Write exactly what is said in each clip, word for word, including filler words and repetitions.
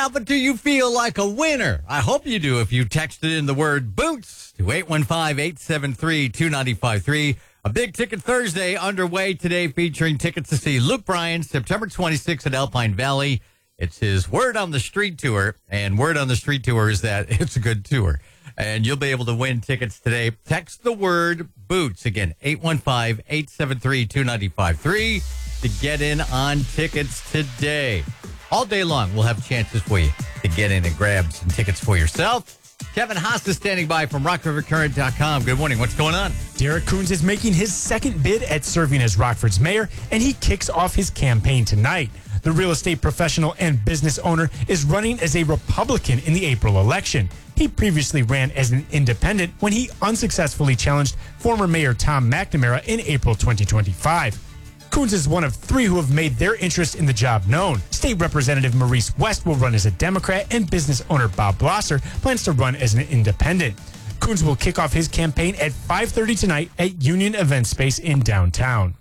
Now, but do you feel like a winner? I hope you do if you texted in the word boots to eight one five, eight seven three, two nine five three. A Big Ticket Thursday underway today featuring tickets to see Luke Bryan September twenty-sixth at Alpine Valley. It's his Word on the Street tour, and Word on the Street tour is that it's a good tour. And you'll be able to win tickets today. Text the word boots. Again, eight one five, eight seven three, two nine five three to get in on tickets today. All day long, we'll have chances for you to get in and grab some tickets for yourself. Kevin Haas is standing by from rock river current dot com. Good morning. What's going on? Derek Coons is making his second bid at serving as Rockford's mayor, and he kicks off his campaign tonight. The real estate professional and business owner is running as a Republican in the April election. He previously ran as an independent when he unsuccessfully challenged former Mayor Tom McNamara in April twenty twenty-five. Coons is one of three who have made their interest in the job known. State Representative Maurice West will run as a Democrat, and business owner Bob Blosser plans to run as an independent. Coons will kick off his campaign at five thirty tonight at Union Event Space in downtown.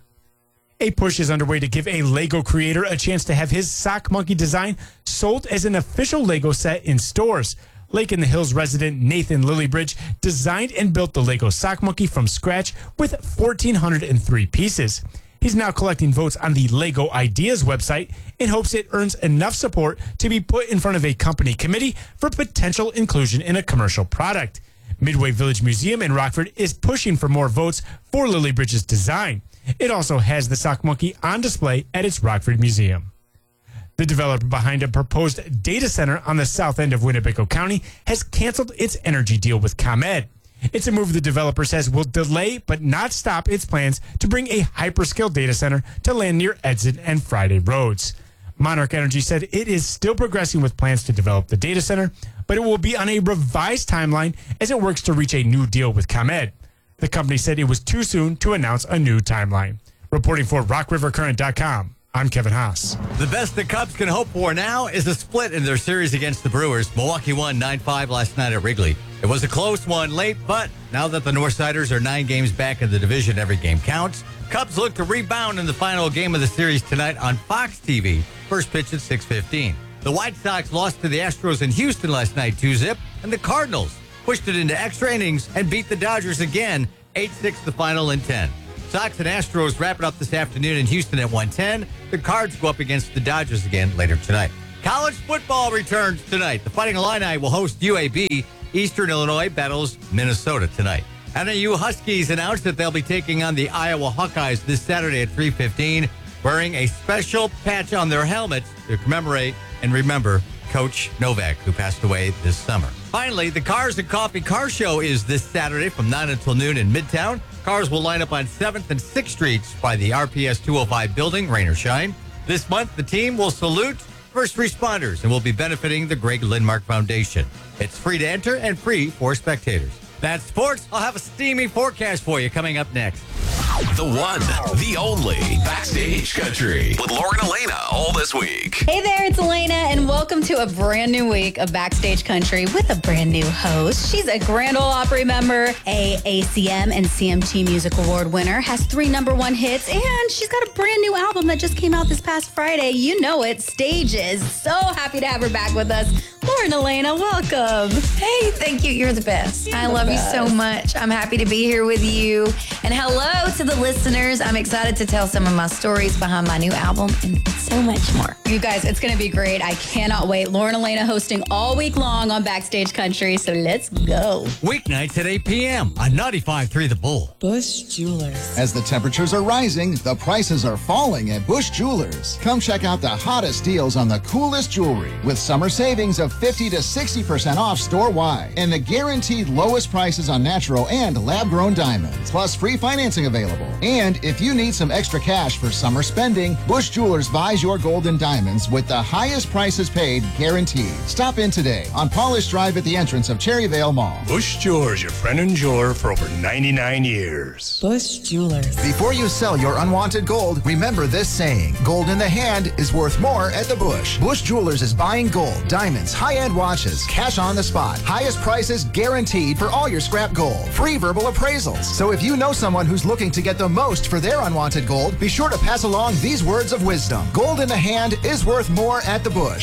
A push is underway to give a Lego creator a chance to have his Sock Monkey design sold as an official Lego set in stores. Lake in the Hills resident Nathan Lillybridge designed and built the Lego Sock Monkey from scratch with one thousand four hundred three pieces. He's now collecting votes on the Lego Ideas website in hopes it earns enough support to be put in front of a company committee for potential inclusion in a commercial product. Midway Village Museum in Rockford is pushing for more votes for Lillybridge's design. It also has the Sock Monkey on display at its Rockford Museum. The developer behind a proposed data center on the south end of Winnebago County has canceled its energy deal with ComEd. It's a move the developer says will delay but not stop its plans to bring a hyperscale data center to land near Edson and Friday roads. Monarch Energy said it is still progressing with plans to develop the data center, but it will be on a revised timeline as it works to reach a new deal with ComEd. The company said it was too soon to announce a new timeline. Reporting for rock river current dot com, I'm Kevin Haas. The best the Cubs can hope for now is a split in their series against the Brewers. Milwaukee won nine five last night at Wrigley. It was a close one late, but now that the Northsiders are nine games back in the division, every game counts. Cubs look to rebound in the final game of the series tonight on Fox T V. First pitch at six fifteen. The White Sox lost to the Astros in Houston last night two zip, and the Cardinals pushed it into extra innings and beat the Dodgers again, eight six the final in ten. Sox and Astros wrap it up this afternoon in Houston at one ten. The Cards go up against the Dodgers again later tonight. College football returns tonight. The Fighting Illini will host U A B. Eastern Illinois battles Minnesota tonight. N A U Huskies announced that they'll be taking on the Iowa Hawkeyes this Saturday at three fifteen, wearing a special patch on their helmets to commemorate and remember Coach Novak, who passed away this summer. Finally, the Cars and Coffee Car Show is this Saturday from nine until noon in Midtown. Cars will line up on seventh and sixth Streets by the R P S two oh five building, rain or shine. This month, the team will salute first responders and will be benefiting the Greg Lindmark Foundation. It's free to enter and free for spectators. That's sports. I'll have a steamy forecast for you coming up next. The one, the only Backstage Country with Lauren Elena all this week. Hey there, it's Elena, and welcome to a brand new week of Backstage Country with a brand new host. She's a Grand Ole Opry member, a A C M and C M T Music Award winner, has three number one hits, and she's got a brand new album that just came out this past Friday. You know it, Stages. So happy to have her back with us. Lauren Elena, welcome. Hey, thank you. You're the best. You're I the love best. you so much. I'm happy to be here with you. And hello to the listeners. I'm excited to tell some of my stories behind my new album and so much more. You guys, it's going to be great. I cannot wait. Lauren Elena hosting all week long on Backstage Country, so let's go. Weeknights at eight p.m. on ninety-five point three The Bull. Bush Jewelers. As the temperatures are rising, the prices are falling at Bush Jewelers. Come check out the hottest deals on the coolest jewelry with summer savings of fifty to sixty percent off store-wide and the guaranteed lowest prices on natural and lab-grown diamonds, plus free financing available. And if you need some extra cash for summer spending, Bush Jewelers buys your gold and diamonds with the highest prices paid guaranteed. Stop in today on Polish Drive at the entrance of Cherryvale Mall. Bush Jewelers, your friend and jeweler for over ninety-nine years. Bush Jewelers. Before you sell your unwanted gold, remember this saying: gold in the hand is worth more at the Bush. Bush Jewelers is buying gold, diamonds, high-end watches, cash on the spot, highest prices guaranteed for all your scrap gold, free verbal appraisals. So if you know someone who's looking to get the most for their unwanted gold, be sure to pass along these words of wisdom. Gold in the hand is worth more at the Bush on Polish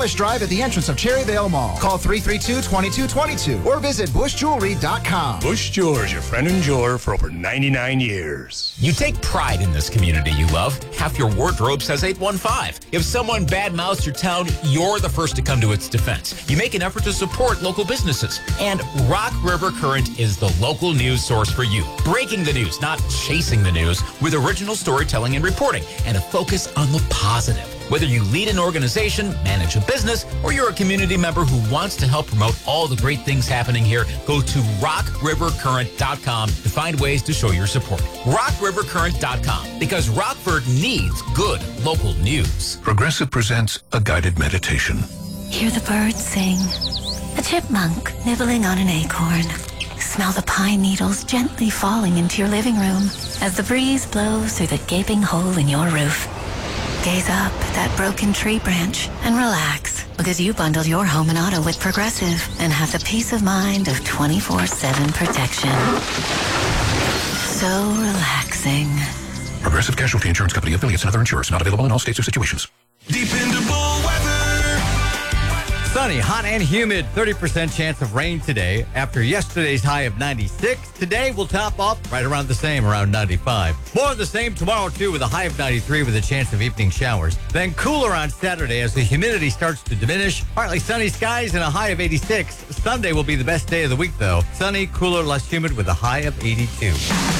Ellis Drive at the entrance of Cherryvale Mall. Call three three two, two two two two or visit bush jewelry dot com. Bush Jewelers, your friend and jeweler for over ninety-nine years. You take pride in this community you love. Half your wardrobe says eight one five. If someone badmouths your town, you're the first to come to its defense. You make an effort to support local businesses. And Rock River Current is the local news source for you. Breaking the news, not chasing the news, with original storytelling and reporting and a focus on the positive. Whether you lead an organization, manage a business, or you're a community member who wants to help promote all the great things happening here, go to rock river current dot com to find ways to show your support. rock river current dot com, because Rockford needs good local news. Progressive presents a guided meditation. Hear the birds sing. A chipmunk nibbling on an acorn. Smell the pine needles gently falling into your living room as the breeze blows through the gaping hole in your roof. Gaze up at that broken tree branch and relax, because you bundled your home and auto with Progressive and have the peace of mind of twenty-four seven protection. So relaxing. Progressive Casualty Insurance Company, affiliates, and other insurers. Not available in all states or situations. Dependable weather. Sunny, hot and humid, thirty percent chance of rain today. After yesterday's high of ninety-six, today will top off right around the same, around ninety-five. More of the same tomorrow, too, with a high of ninety-three with a chance of evening showers. Then cooler on Saturday as the humidity starts to diminish. Partly sunny skies and a high of eighty-six. Sunday will be the best day of the week, though. Sunny, cooler, less humid with a high of eighty-two.